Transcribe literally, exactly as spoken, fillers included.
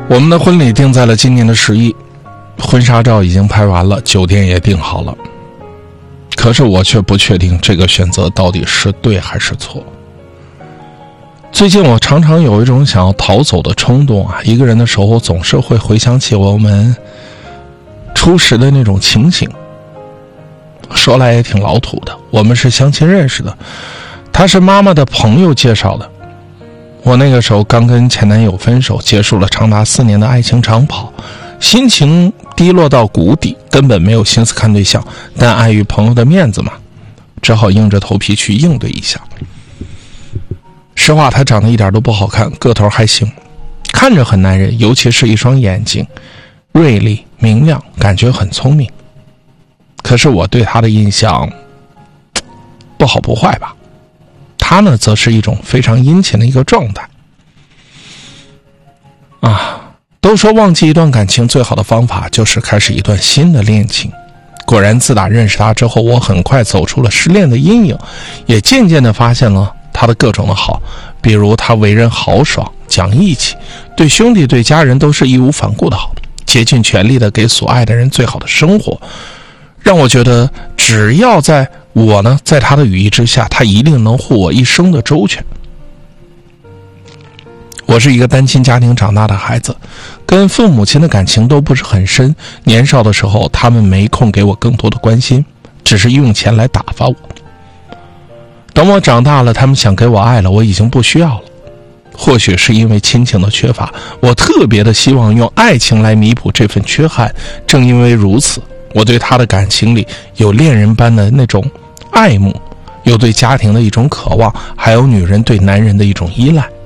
我们的婚礼定在了今年的十一，婚纱照已经拍完了，酒店也订好了。可是我却不确定这个选择到底是对还是错。最近我常常有一种想要逃走的冲动啊，一个人的时候总是会回想起我们初时的那种情形。说来也挺老土的，我们是相亲认识的，他是妈妈的朋友介绍的。我那个时候刚跟前男友分手，结束了长达四年的爱情长跑，心情低落到谷底，根本没有心思看对象，但碍于朋友的面子嘛，只好硬着头皮去应对一下。实话，他长得一点都不好看，个头还行，看着很男人，尤其是一双眼睛锐利明亮，感觉很聪明。可是我对他的印象不好不坏吧，他呢则是一种非常殷勤的一个状态啊。都说忘记一段感情最好的方法就是开始一段新的恋情，果然自打认识他之后，我很快走出了失恋的阴影，也渐渐地发现了他的各种的好，比如他为人豪爽讲义气，对兄弟对家人都是义无反顾的好，竭尽全力的给所爱的人最好的生活，让我觉得只要在我呢在他的羽翼之下，他一定能护我一生的周全。我是一个单亲家庭长大的孩子，跟父母亲的感情都不是很深，年少的时候他们没空给我更多的关心，只是用钱来打发我。等我长大了，他们想给我爱了，我已经不需要了。或许是因为亲情的缺乏，我特别的希望用爱情来弥补这份缺憾。正因为如此，我对他的感情里有恋人般的那种爱慕，有对家庭的一种渴望，还有女人对男人的一种依赖。